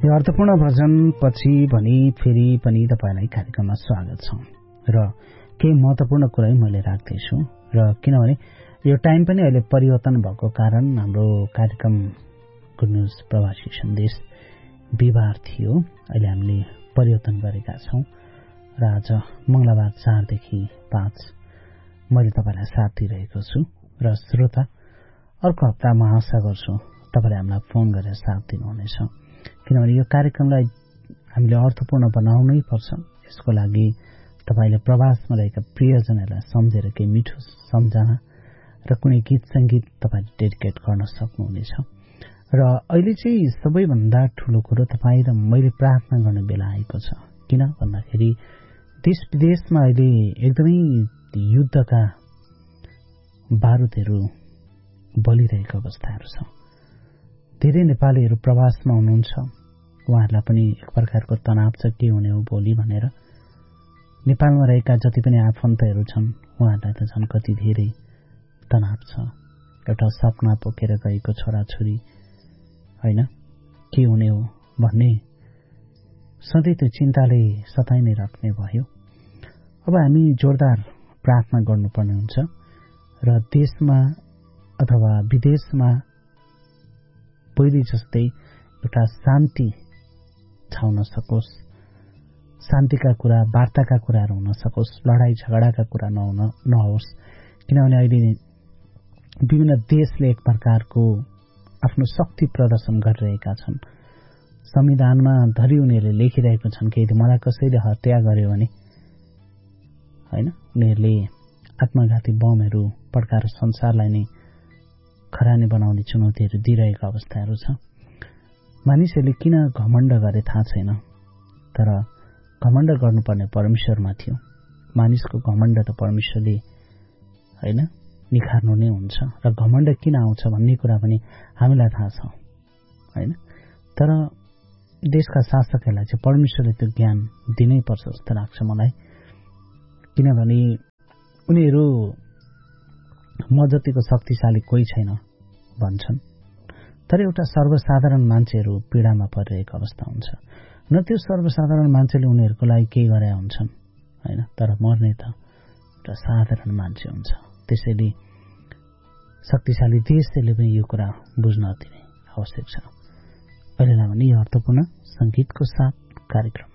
यो अर्थपूर्ण भजनपछि भनी फेरि पनि तपाईलाई कार्यक्रममा स्वागत छ र केही महत्वपूर्ण कुरा मैले राख्दैछु र किनभने यो टाइम पनि अहिले परिवर्तन भएको कारण हाम्रो कार्यक्रम गुड न्यूज प्रवासी सन्देश बिहिबार थियो। अहिले हामीले परिवर्तन गरेका छौं र आज मंगलबार 4 देखि 5 मैले तपाईलाई साथ दिइरहेको छु र श्रोता अर्को हप्ता म आशा गर्छु तपाईले हामीलाई फोन गरेर साथ दिनुहुनेछ, किनभने यो कार्यक्रमलाई हामीले अर्थपूर्ण बनाउनै पर्छ। यसको लागि तपाईले प्रवासमा रहेका प्रियजनहरूलाई सम्झेर केही मिठो सम्झना र कुनै गीत संगीत तपाईले डेडिकेट गर्न सक्नुहुनेछ। र अहिले चाहिँ सबैभन्दा ठूलो कुरो तपाई र मैले प्रार्थना गर्ने बेला आएको छ। किन भन्दाखेरि देश विदेशमा अहिले एकदमै युद्धका बारुदहरू बलिरहेको अवस्थाहरू छ। धेरै नेपालीहरू प्रवासमा हुनुहुन्छ, उहाँहरूलाई पनि एक प्रकारको तनाव छ के हुने हो भोलि भनेर। नेपालमा रहेका जति पनि आफन्तहरू छन् उहाँहरूलाई त झन् कति धेरै तनाव छ। एउटा सपना पोखेर गएको छोराछोरी हैन के हुने हो भन्ने सधैँ त्यो चिन्ताले सताइ नै राख्ने भयो। अब हामी जोरदार प्रार्थना गर्नुपर्ने हुन्छ र देशमा अथवा विदेशमा पहिले जस्तै एउटा शान्ति छाउन सकोस्, शान्तिका कुरा वार्ताका कुराहरू हुन सकोस्, लडाई झगडाका कुरा नहोस्। किनभने अहिले विभिन्न देशले एक प्रकारको आफ्नो शक्ति प्रदर्शन गरिरहेका छन्। संविधानमा धरि उनीहरूले लेखिरहेका छन् कि यदि मलाई कसैले हत्या गर्यो भने हैन उनीहरूले आत्मघाती बमहरू पड्काएर संसारलाई नै खरानी बनाउने चुनौतीहरू दिइरहेको अवस्थाहरू छ। मानिसहरूले किन घमण्ड गरे थाहा छैन, तर घमण्ड गर्नुपर्ने परमेश्वरमा थियो। मानिसको घमण्ड त परमेश्वरले हैन निखार्नु नै हुन्छ र घमण्ड किन आउँछ भन्ने कुरा पनि हामीलाई थाहा छ हैन। तर देशका शासकहरूलाई चाहिँ परमेश्वरले त्यो ज्ञान दिनै पर्छ जस्तो लाग्छ मलाई, किनभने उनीहरू म जतिको शक्तिशाली कोही छैन भन्छन्, तर एउटा सर्वसाधारण मान्छेहरू पीडामा परिरहेको अवस्था हुन्छ। न त्यो सर्वसाधारण मान्छेले उनीहरूको लागि केही गरे हुन्छन् हैन, तर मर्ने त एउटा साधारण मान्छे हुन्छ। त्यसैले शक्तिशाली देशले पनि यो कुरा बुझ्न अति नै आवश्यक छ। पहिला भने यो अर्थपूर्ण संगीतको साथ कार्यक्रम